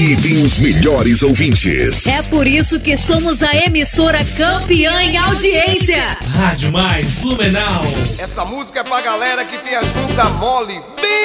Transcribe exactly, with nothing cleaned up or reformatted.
Aqui tem os melhores ouvintes. É por isso que somos a emissora campeã em audiência. Rádio Mais Blumenau. Essa música é pra galera que tem a junta mole.